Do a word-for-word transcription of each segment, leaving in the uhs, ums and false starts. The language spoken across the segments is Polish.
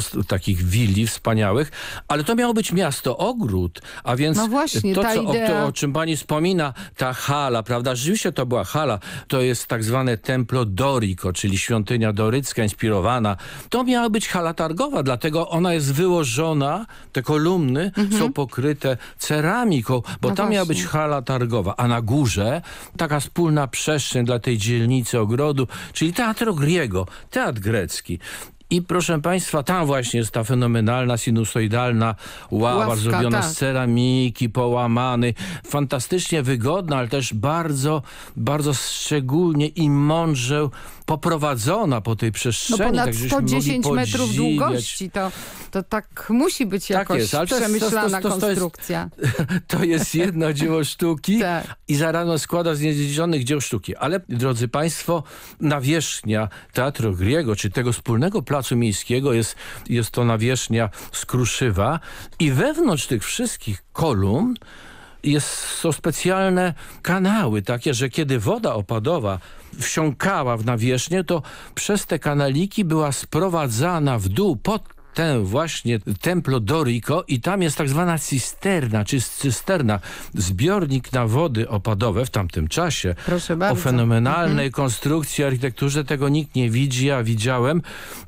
takich willi wspaniałych, ale to miało być miasto ogród, a więc no właśnie, to, ta co, idea... o, to, o czym pani wspomina, ta hala, prawda, rzeczywiście to była hala, to jest tak zwane Templo Dorico, czyli świątynia dorycka inspirowana. To miała być hala targowa, dlatego ona jest wyłożona, te kolumny mhm. są pokryte ceramiką, bo no tam miała właśnie. być hala targowa, a na górze taka wspólna przestrzeń dla tej dzielnicy ogrodu, czyli Teatro Griego, teatr grecki. I proszę państwa, tam właśnie jest ta fenomenalna, sinusoidalna ława Ławka, zrobiona tak. z ceramiki, połamany. Fantastycznie wygodna, ale też bardzo, bardzo szczególnie i mądrze poprowadzona po tej przestrzeni. No ponad tak, żeśmy sto dziesięć mogli metrów podziwiać. długości. To, to tak musi być Tak jakoś jest, ale to jest- przemyślana to- to- to- to jest- konstrukcja. To jest jedno dzieło sztuki Tak. i zarazem składa z niezliczonych dzieł sztuki. Ale, drodzy państwo, nawierzchnia Teatru Griego, czy tego wspólnego placu miejskiego, jest, jest to nawierzchnia z kruszywa i wewnątrz tych wszystkich kolumn jest, są specjalne kanały, takie, że kiedy woda opadowa wsiąkała w nawierzchnię, to przez te kanaliki była sprowadzana w dół pod ten właśnie Templo Dorico i tam jest tak zwana cisterna, czy cysterna, zbiornik na wody opadowe w tamtym czasie. Proszę O bardzo. fenomenalnej Mhm. konstrukcji, architekturze, tego nikt nie widzi, ja widziałem,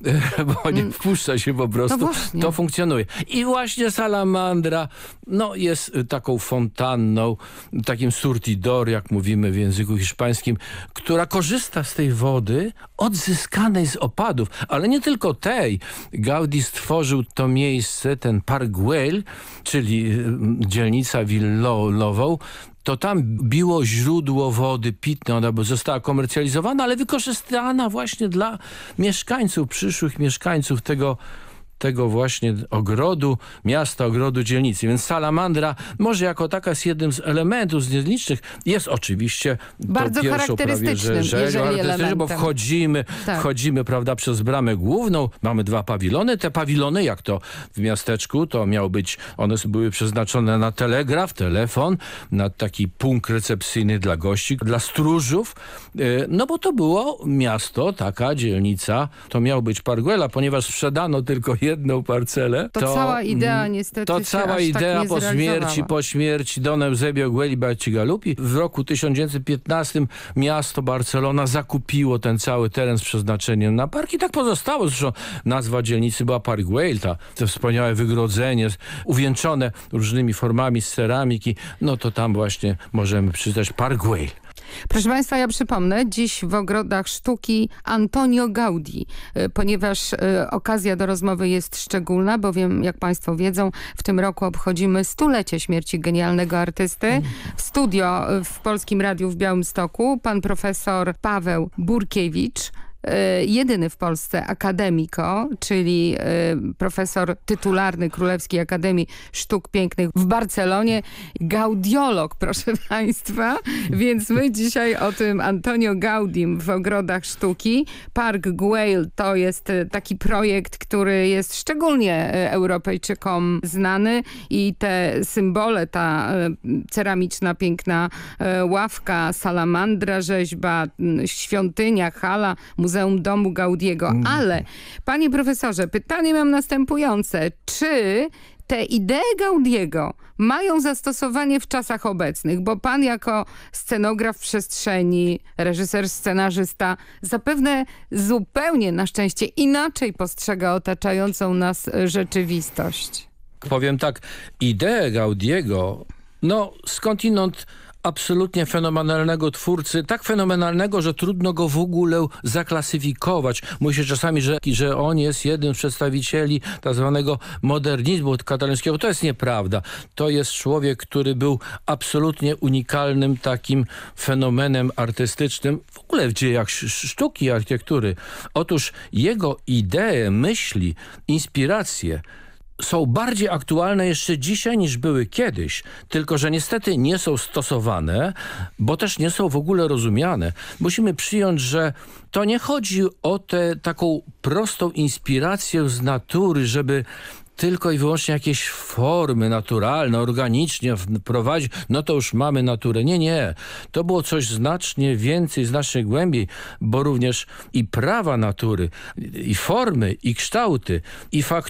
bo nie wpuszcza się po prostu. No właśnie. To funkcjonuje. I właśnie salamandra, no jest taką fontanną, takim surtidor, jak mówimy w języku hiszpańskim, która korzysta z tej wody odzyskanej z opadów, ale nie tylko tej. Gaudí stworzył to miejsce, ten Park Güell, czyli y, dzielnica willową, to tam biło źródło wody pitnej, ona by została komercjalizowana, ale wykorzystana właśnie dla mieszkańców, przyszłych mieszkańców tego tego właśnie ogrodu, miasta, ogrodu, dzielnicy. Więc salamandra może jako taka jest jednym z elementów, z nielicznych. Jest oczywiście Bardzo tą pierwszą prawie, że, charakterystycznym, że jeżeli charakterystycznym, bo elementem. wchodzimy, Tak. wchodzimy, prawda, przez bramę główną, mamy dwa pawilony. Te pawilony, jak to w miasteczku, to miało być, one były przeznaczone na telegraf, telefon, na taki punkt recepcyjny dla gości, dla stróżów, Yy, no bo to było miasto, taka dzielnica, to miał być Park Güell, ponieważ sprzedano tylko jedną parcelę. To cała idea niestety To się cała aż idea tak nie po zrealizowała. śmierci, po śmierci Don Eusebio Güell i Bacigalupi. W roku tysiąc dziewięćset piętnastym miasto Barcelona zakupiło ten cały teren z przeznaczeniem na park i tak pozostało. Zresztą nazwa dzielnicy była Park Güell, ta, to wspaniałe wygrodzenie uwieńczone różnymi formami z ceramiki. No to tam właśnie możemy przeczytać Park Güell. Proszę państwa, ja przypomnę, dziś w ogrodach sztuki Antonio Gaudí, y, ponieważ y, okazja do rozmowy jest szczególna, bowiem jak państwo wiedzą, w tym roku obchodzimy stulecie śmierci genialnego artysty. W studio y, w Polskim Radiu w Białymstoku pan profesor Paweł Burkiewicz, y, jedyny w Polsce akademiko, czyli y, profesor tytularny Królewskiej Akademii Sztuk Pięknych w Barcelonie, gaudiolog, proszę państwa, więc my dzisiaj o tym Antonio Gaudim w ogrodach sztuki. Park Güell to jest y, taki projekt, który jest szczególnie y, Europejczykom znany i te symbole, ta y, ceramiczna, piękna y, ławka, salamandra, rzeźba, y, świątynia, hala, Muzeum Domu Gaudiego. Ale, panie profesorze, pytanie mam następujące. Czy te idee Gaudiego mają zastosowanie w czasach obecnych? Bo pan jako scenograf przestrzeni, reżyser, scenarzysta zapewne zupełnie na szczęście inaczej postrzega otaczającą nas rzeczywistość. Powiem tak, idee Gaudiego, no skądinąd absolutnie fenomenalnego twórcy, tak fenomenalnego, że trudno go w ogóle zaklasyfikować. Mówi się czasami, że, że on jest jednym z przedstawicieli tak zwanego modernizmu katalońskiego. To jest nieprawda. To jest człowiek, który był absolutnie unikalnym takim fenomenem artystycznym w ogóle w dziejach sztuki i architektury. Otóż jego idee, myśli, inspiracje są bardziej aktualne jeszcze dzisiaj niż były kiedyś, tylko że niestety nie są stosowane, bo też nie są w ogóle rozumiane. Musimy przyjąć, że to nie chodzi o tę taką prostą inspirację z natury, żeby tylko i wyłącznie jakieś formy naturalne, organicznie wprowadzić, no to już mamy naturę. Nie, nie. To było coś znacznie więcej, znacznie głębiej, bo również i prawa natury, i formy, i kształty, i faktury,